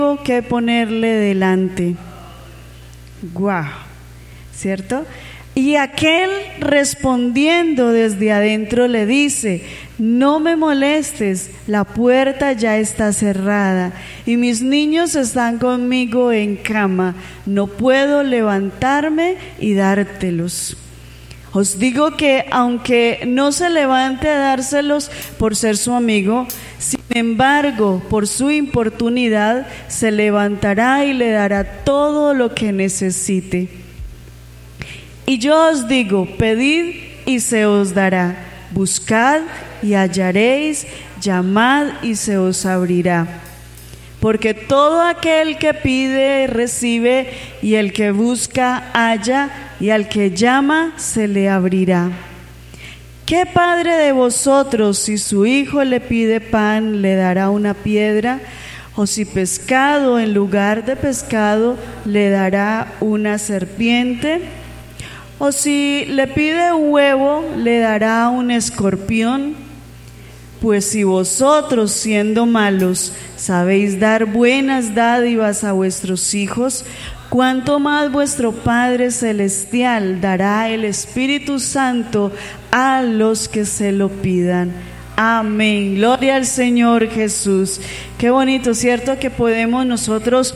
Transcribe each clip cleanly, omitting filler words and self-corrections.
que ponerle delante. ¡Guau! ¿Cierto? Y aquel respondiendo desde adentro le dice: no me molestes, la puerta ya está cerrada y mis niños están conmigo en cama, no puedo levantarme y dártelos. Os digo que aunque no se levante a dárselos por ser su amigo, sin embargo, por su importunidad, se levantará y le dará todo lo que necesite. Y yo os digo, pedid y se os dará, buscad y hallaréis, llamad y se os abrirá. Porque todo aquel que pide recibe, y el que busca halla, y al que llama se le abrirá. ¿Qué padre de vosotros, si su hijo le pide pan, le dará una piedra? O si pescado en lugar de pescado, le dará una serpiente? O si le pide un huevo, le dará un escorpión. Pues si vosotros, siendo malos, sabéis dar buenas dádivas a vuestros hijos, ¿cuánto más vuestro Padre Celestial dará el Espíritu Santo a los que se lo pidan? Amén. Gloria al Señor Jesús. Qué bonito, ¿cierto? Que podemos nosotros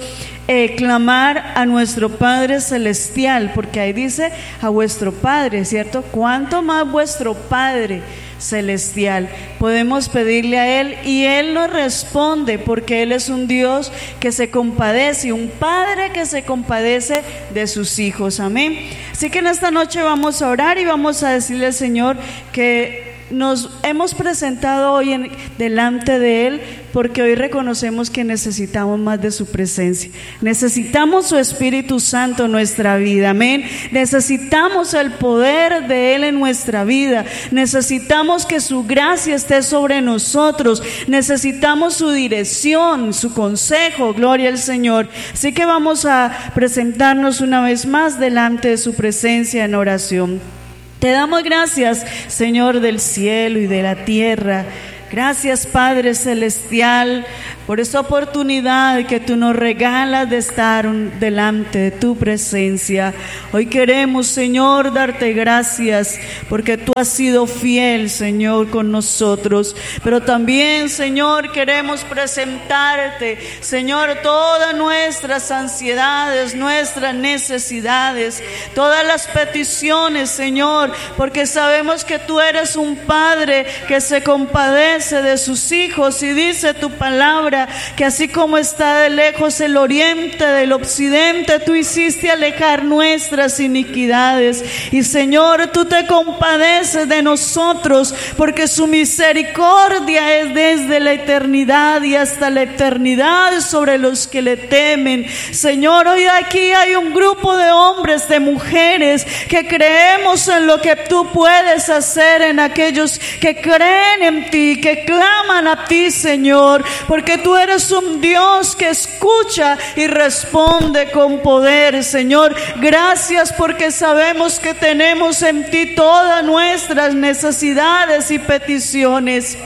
clamar a nuestro Padre Celestial, porque ahí dice a vuestro Padre, ¿cierto? ¿Cuánto más vuestro Padre Celestial? Podemos pedirle a Él y Él nos responde, porque Él es un Dios que se compadece, un Padre que se compadece de sus hijos. Amén. Así que en esta noche vamos a orar y vamos a decirle al Señor que nos hemos presentado hoy delante de Él, porque hoy reconocemos que necesitamos más de su presencia. Necesitamos su Espíritu Santo en nuestra vida, amén. Necesitamos el poder de Él en nuestra vida. Necesitamos que su gracia esté sobre nosotros. Necesitamos su dirección, su consejo, gloria al Señor. Así que vamos a presentarnos una vez más delante de su presencia en oración. Te damos gracias, Señor del cielo y de la tierra. Gracias, Padre Celestial, por esta oportunidad que tú nos regalas de estar delante de tu presencia. Hoy queremos, Señor, darte gracias porque tú has sido fiel, Señor, con nosotros. Pero también, Señor, queremos presentarte, Señor, todas nuestras ansiedades, nuestras necesidades, todas las peticiones, Señor, porque sabemos que tú eres un Padre que se compadece de sus hijos, y dice tu palabra que así como está de lejos el oriente del occidente, tú hiciste alejar nuestras iniquidades. Y Señor, tú te compadeces de nosotros, porque su misericordia es desde la eternidad y hasta la eternidad sobre los que le temen. Señor, hoy aquí hay un grupo de hombres, de mujeres que creemos en lo que tú puedes hacer en aquellos que creen en ti, que claman a ti, Señor, porque tú eres un Dios que escucha y responde con poder, Señor. Gracias, porque sabemos que tenemos en ti todas nuestras necesidades y peticiones.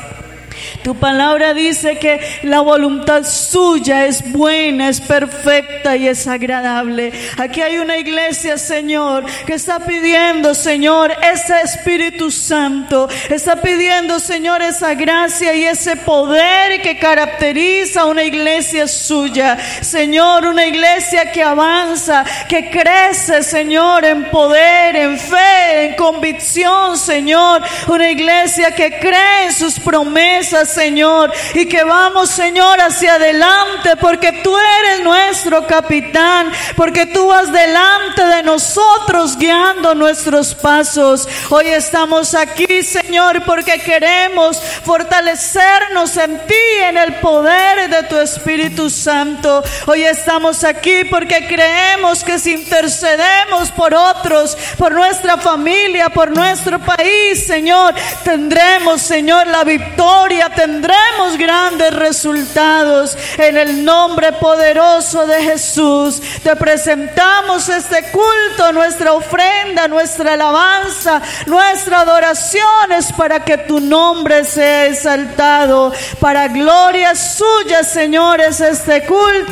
Tu palabra dice que la voluntad suya es buena, es perfecta y es agradable. Aquí hay una iglesia, Señor, que está pidiendo, Señor, ese Espíritu Santo. Está pidiendo, Señor, esa gracia y ese poder que caracteriza a una iglesia suya. Señor, una iglesia que avanza, que crece, Señor, en poder, en fe, en convicción, Señor. Una iglesia que cree en sus promesas, Señor, y que vamos, Señor, hacia adelante, porque tú eres nuestro capitán, porque tú vas delante de nosotros guiando nuestros pasos. Hoy estamos aquí, Señor, porque queremos fortalecernos en ti, en el poder de tu Espíritu Santo. Hoy estamos aquí porque creemos que si intercedemos por otros, por nuestra familia, por nuestro país, Señor, tendremos, Señor, la victoria, tendremos grandes resultados. En el nombre poderoso de Jesús te presentamos este culto, nuestra ofrenda, nuestra alabanza, nuestra adoración es para que tu nombre sea exaltado. Para gloria suya, Señor, es este culto.